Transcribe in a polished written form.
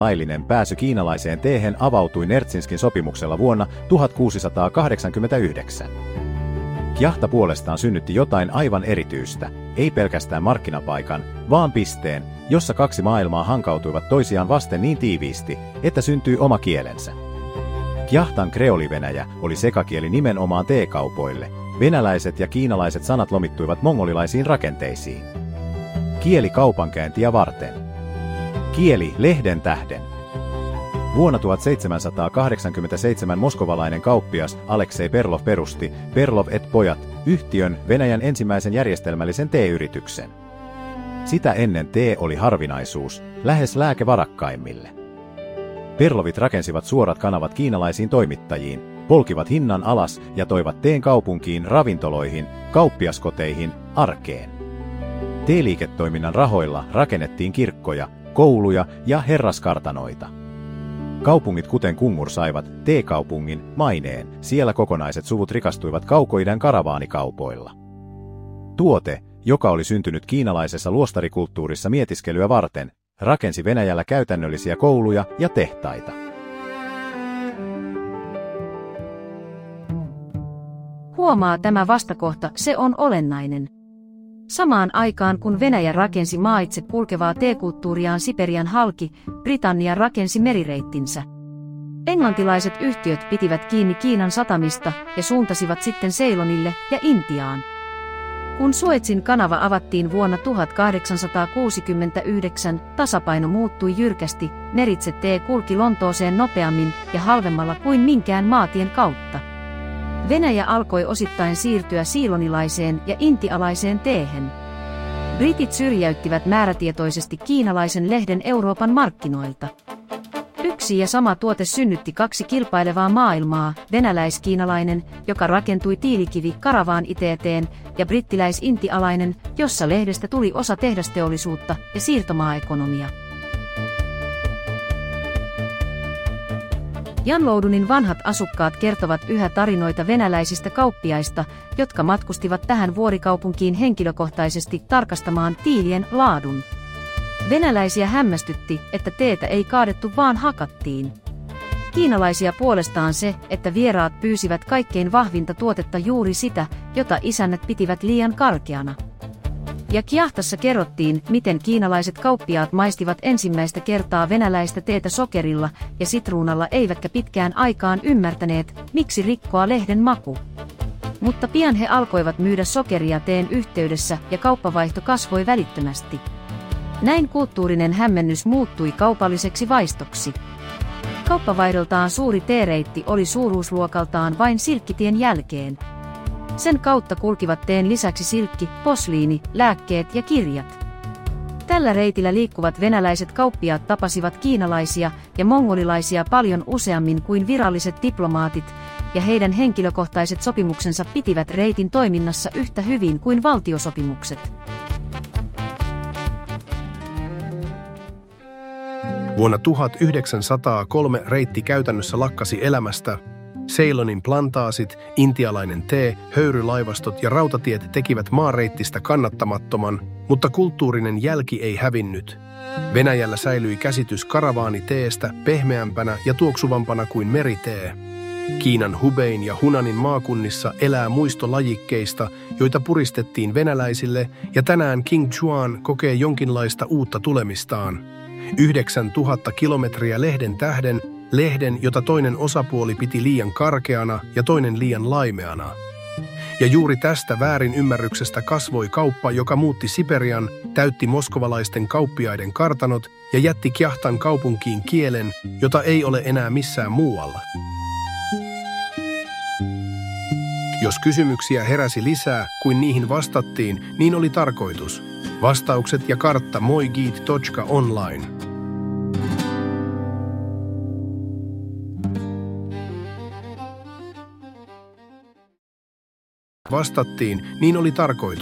laillinen pääsy kiinalaiseen teehen avautui Nertsinskin sopimuksella vuonna 1689. Kjahta puolestaan synnytti jotain aivan erityistä, ei pelkästään markkinapaikan, vaan pisteen, jossa kaksi maailmaa hankautuivat toisiaan vasten niin tiiviisti, että syntyi oma kielensä. Kjahtan kreolivenäjä oli sekakieli nimenomaan teekaupoille. Venäläiset ja kiinalaiset sanat lomittuivat mongolilaisiin rakenteisiin. Kieli kaupankäyntiä varten. Kieli lehden tähden. Vuonna 1787 moskovalainen kauppias Aleksei Perlov perusti Perlov et pojat -yhtiön, Venäjän ensimmäisen järjestelmällisen teeyrityksen. Sitä ennen tee oli harvinaisuus, lähes lääke varakkaimmille. Perlovit rakensivat suorat kanavat kiinalaisiin toimittajiin, polkivat hinnan alas ja toivat teen kaupunkiin, ravintoloihin, kauppiaskoteihin, arkeen. Teeliiketoiminnan rahoilla rakennettiin kirkkoja, kouluja ja herraskartanoita. Kaupungit kuten Kungur saivat teekaupungin maineen, siellä kokonaiset suvut rikastuivat kaukoidän karavaanikaupoilla. Tuote, joka oli syntynyt kiinalaisessa luostarikulttuurissa mietiskelyä varten, rakensi Venäjällä käytännöllisiä kouluja ja tehtaita. Huomaa tämä vastakohta, se on olennainen. Samaan aikaan kun Venäjä rakensi maitse kulkevaa teekulttuuriaan Siperian halki, Britannia rakensi merireittinsä. Englantilaiset yhtiöt pitivät kiinni Kiinan satamista ja suuntasivat sitten Ceylonille ja Intiaan. Kun Suezin kanava avattiin vuonna 1869, tasapaino muuttui jyrkästi, meritse tee kulki Lontooseen nopeammin ja halvemmalla kuin minkään maatien kautta. Venäjä alkoi osittain siirtyä siilonilaiseen ja intialaiseen teehen. Britit syrjäyttivät määrätietoisesti kiinalaisen lehden Euroopan markkinoilta. Yksi ja sama tuote synnytti kaksi kilpailevaa maailmaa, venäläis-kiinalainen, joka rakentui tiilikivi-karavaan iteeteen, ja brittiläis-intialainen, jossa lehdestä tuli osa tehdasteollisuutta ja siirtomaaekonomia. Janloudunin vanhat asukkaat kertovat yhä tarinoita venäläisistä kauppiaista, jotka matkustivat tähän vuorikaupunkiin henkilökohtaisesti tarkastamaan tiilien laadun. Venäläisiä hämmästytti, että teetä ei kaadettu vaan hakattiin. Kiinalaisia puolestaan se, että vieraat pyysivät kaikkein vahvinta tuotetta, juuri sitä, jota isännät pitivät liian karkeana. Ja Kjahtassa kerrottiin, miten kiinalaiset kauppiaat maistivat ensimmäistä kertaa venäläistä teetä sokerilla ja sitruunalla, eivätkä pitkään aikaan ymmärtäneet, miksi rikkoa lehden maku. Mutta pian he alkoivat myydä sokeria teen yhteydessä ja kauppavaihto kasvoi välittömästi. Näin kulttuurinen hämmennys muuttui kaupalliseksi vaistoksi. Kauppavaihdoltaan suuri teereitti oli suuruusluokaltaan vain Silkkitien jälkeen. Sen kautta kulkivat teen lisäksi silkki, posliini, lääkkeet ja kirjat. Tällä reitillä liikkuvat venäläiset kauppiaat tapasivat kiinalaisia ja mongolilaisia paljon useammin kuin viralliset diplomaatit, ja heidän henkilökohtaiset sopimuksensa pitivät reitin toiminnassa yhtä hyvin kuin valtiosopimukset. Vuonna 1903 reitti käytännössä lakkasi elämästä. Ceylonin plantaasit, intialainen tee, höyrylaivastot ja rautatiet tekivät maareittistä kannattamattoman, mutta kulttuurinen jälki ei hävinnyt. Venäjällä säilyi käsitys karavaaniteestä pehmeämpänä ja tuoksuvampana kuin meritee. Kiinan Hubein ja Hunanin maakunnissa elää muisto lajikkeista, joita puristettiin venäläisille, ja tänään King Chuan kokee jonkinlaista uutta tulemistaan. 9000 kilometriä lehden tähden, lehden, jota toinen osapuoli piti liian karkeana ja toinen liian laimeana. Ja juuri tästä väärinymmärryksestä kasvoi kauppa, joka muutti Siperian, täytti moskovalaisten kauppiaiden kartanot ja jätti Kjahtan kaupunkiin kielen, jota ei ole enää missään muualla. Jos kysymyksiä heräsi lisää kuin niihin vastattiin, niin oli tarkoitus. Vastaukset ja kartta moigit.online. Vastattiin, niin oli tarkoitus.